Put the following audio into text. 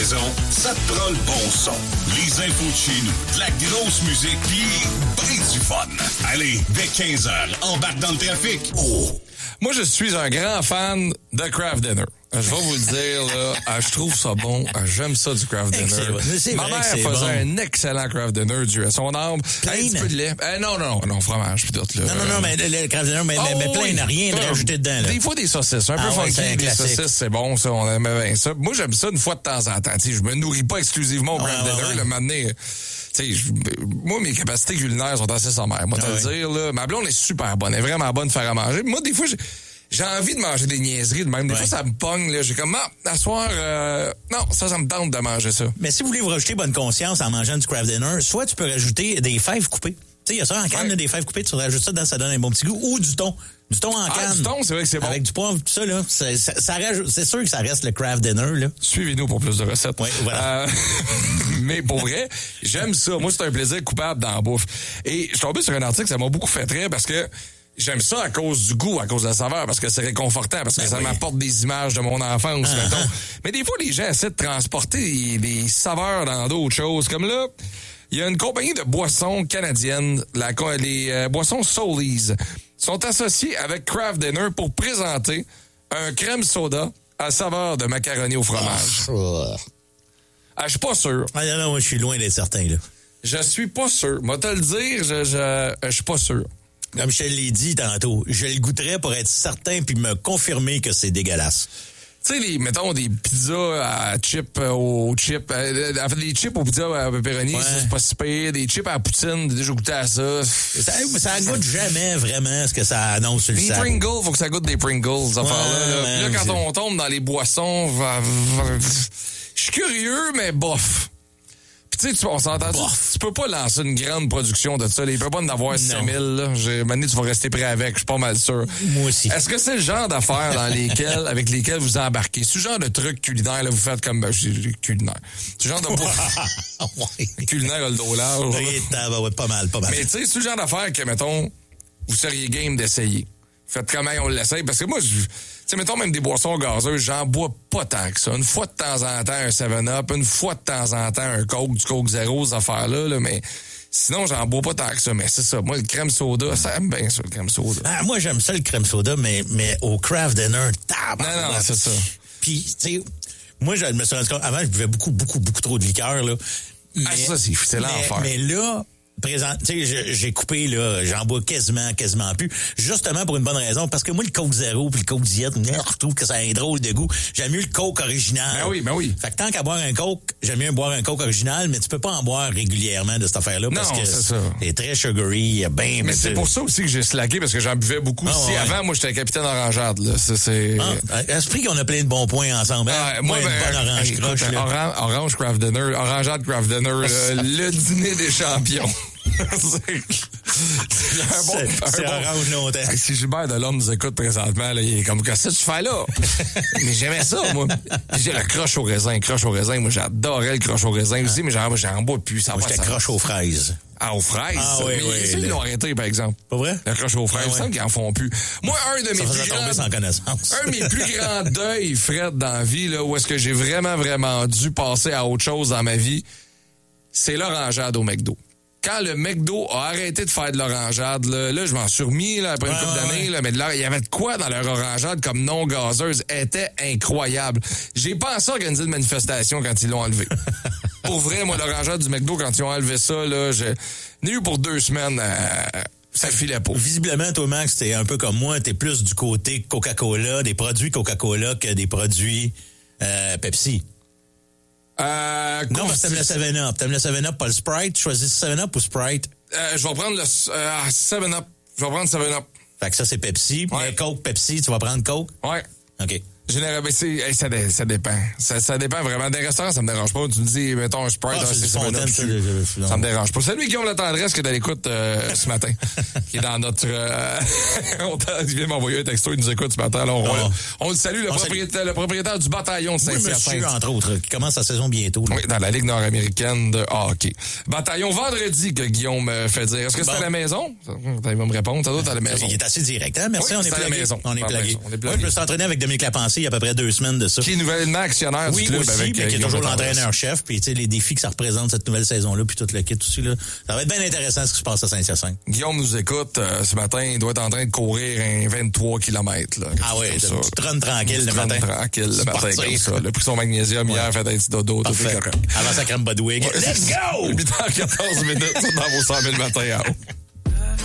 maison, ça te prend le bon son. Les infos de chez nous, de la grosse musique, puis ben du fun. Allez, dès 15h, embarque dans le trafic. Oh! Moi, je suis un grand fan de Kraft Dinner. Je vais vous le dire, là, je trouve ça bon. J'aime ça du Kraft Dinner. Ma mère faisait un excellent Kraft Dinner, Dieu à son âme. Un petit peu de lait. Non, fromage, puis tout, là. Non, mais le Kraft Dinner, mais plein, n'a rien de rajouté dedans, là. Des fois, des saucisses. Un peu funky, des saucisses, c'est bon, ça. On aimait bien ça. Moi, j'aime ça une fois de temps en temps. T'sais, je me nourris pas exclusivement au Kraft Dinner, le moment donné. Moi, mes capacités culinaires sont assez sommaires. Moi, te le dire, là. Ma blonde est super bonne. Elle est vraiment bonne de faire à manger. Moi, des fois, j'ai envie de manger des niaiseries de même. Des fois, ça me pogne, là. J'ai comme, à soir, non, ça me tente de manger ça. Mais si vous voulez vous rajouter bonne conscience en mangeant du Kraft Dinner, soit tu peux rajouter des fèves coupées. Tu sais, il y a ça en canne, là, des fèves coupées, tu rajoutes ça dedans, ça donne un bon petit goût. Ou du thon. Du thon en canne. Du thon, c'est vrai que c'est bon. Avec du poivre, tout ça, là. Ça rajoute, c'est sûr que ça reste le Kraft Dinner, là. Suivez-nous pour plus de recettes. Oui, voilà. Mais pour vrai, j'aime ça. Moi, c'est un plaisir coupable dans la bouffe. Et je suis tombé sur un article, ça m'a beaucoup fait rire parce que j'aime ça à cause du goût, à cause de la saveur, parce que c'est réconfortant, parce que ça m'apporte des images de mon enfance, mettons. Mais des fois, les gens essaient de transporter des saveurs dans d'autres choses. Comme là, il y a une compagnie de boissons canadiennes, les boissons Soulies, sont associés avec Kraft Dinner pour présenter un crème soda à saveur de macaroni au fromage. Je suis pas sûr. Non, moi, je suis loin d'être certain, là. Je suis pas sûr. Moi, te le dire, je suis pas sûr. Comme je te l'ai dit tantôt, je le goûterais pour être certain puis me confirmer que c'est dégueulasse. Tu sais, mettons des pizzas à chips aux chips. Des chips aux pizzas à pepperoni, ça, c'est pas si pire. Des chips à la poutine, j'ai déjà goûté à ça. Ça goûte jamais vraiment ce que ça annonce sur le sac. Les Pringles, faut que ça goûte des Pringles, ça là. Là, quand on tombe dans les boissons, je suis curieux, mais bof. Tu sais, on s'entend, tu peux pas lancer une grande production de ça. Il peut pas en avoir 5000, là. Maintenant, tu vas rester prêt avec, je suis pas mal sûr. Moi aussi. Est-ce que c'est le genre d'affaires avec lesquelles vous embarquez? C'est le genre de truc culinaire, là, vous faites comme, culinaire. C'est le genre de culinaire, le dos large. Oui, pas mal. Mais tu sais, c'est le genre d'affaires que, mettons, vous seriez game d'essayer. Faites comment on l'essaye, parce que moi, tu sais, mettons même des boissons gazeuses, j'en bois pas tant que ça. Une fois de temps en temps, un 7-Up, une fois de temps en temps, un Coke, du Coke Zéro, ces affaires-là, là, mais sinon, j'en bois pas tant que ça. Mais c'est ça, moi, le crème soda, ça aime bien ça, le crème soda. Moi, j'aime ça, le crème soda, mais au Kraft Dinner, Non, c'est ça. Puis, tu sais, moi, je me suis rendu compte, avant, je buvais beaucoup trop de liqueur, là. Ça, c'est l'enfer. Mais là, tu sais, j'ai coupé, là, j'en bois quasiment plus. Justement pour une bonne raison, parce que moi, le Coke Zéro puis le Coke Diet, je trouve que ça a un drôle de goût. J'aime mieux le Coke original. Ben oui. Fait que tant qu'à boire un Coke, j'aime mieux boire un Coke original, mais tu peux pas en boire régulièrement de cette affaire-là, parce que c'est très sugary, bien. Mais c'est pour ça aussi que j'ai slacké, parce que j'en buvais beaucoup. Avant, moi, j'étais un capitaine orangeade, là. Esprit qu'on a plein de bons points ensemble, hein? Moi, une bonne orange croche, orange Kraft Dinner, orangeade Kraft Dinner, le dîner des champions. c'est orange longtemps. Si Gilbert Delorme nous écoute présentement, là, il est comme, qu'est-ce que tu fais là? Mais j'aimais ça, moi. J'ai la croche au raisin. Moi, j'adorais le croche au raisin aussi, mais j'en bois plus. Moi, j'étais croche aux fraises. Aux fraises? Oui. Ils l'ont arrêté, par exemple. Pas vrai? La croche aux fraises, il me semble qu'ils en font plus. Moi, un de mes plus grands deuils, Fred, dans la vie, là, où est-ce que j'ai vraiment dû passer à autre chose dans ma vie, c'est l'orangeade au McDo. Quand le McDo a arrêté de faire de l'orangeade, là je m'en suis remis là, après une couple d'années, là, mais là, il y avait de quoi dans leur orangeade comme non gazeuse, était incroyable. J'ai pensé organiser une manifestation quand ils l'ont enlevé. Pour vrai, moi, l'orangeade du McDo, quand ils ont enlevé ça, là, j'ai eu pour 2 semaines, ça filait pas. Visiblement, toi, Max, t'es un peu comme moi, t'es plus du côté Coca-Cola, des produits Coca-Cola que des produits Pepsi. Non, parce que t'aimes le 7-Up. T'aimes le 7-Up, pas le Sprite. Tu choisis 7-Up ou Sprite? Je vais prendre le 7-Up. Je vais prendre 7-Up. Fait que ça, c'est Pepsi. Ouais. Mais Coke, Pepsi, tu vas prendre Coke? Ouais. OK. Généralement, ça dépend. Ça dépend vraiment. Des restaurants, ça me dérange pas. Tu me dis, mettons un Sprite, c'est ça me dérange pas. Salut Guillaume La Tendresse qui est à l'écoute ce matin. Qui est dans notre... il vient m'envoyer un texto, il nous écoute ce matin. Alors, on le salue, le propriétaire du bataillon de Saint-Hyacinthe. Oui, monsieur, entre autres, qui commence sa saison bientôt. Là. Oui, dans la Ligue nord-américaine de hockey. Bataillon vendredi que Guillaume fait dire. Est-ce que c'est à la maison? Il va me répondre. Ça doit être à la maison. Il est assez direct, hein? Merci, oui, on est plagué. À la maison. On est plagué. Moi, je me suis entraîné avec Dominique Lapensée il y a à peu près 2 semaines de ça. Qui est nouvellement actionnaire du club aussi, avec mais qui est toujours l'entraîneur-chef, puis les défis que ça représente cette nouvelle saison-là, puis tout le kit aussi, là. Ça va être bien intéressant ce qui se passe à Saint-Hyacinthe. Guillaume nous écoute, ce matin, il doit être en train de courir un 23 km. Là, oui, une petite run tranquille le matin. Tranquille le matin, comme ça. Il a pris son magnésium hier, fait un petit dodo, tout est correct. Avant sa crème Budwig. Let's go! 8h14 minutes, dans vos 100 000 matin.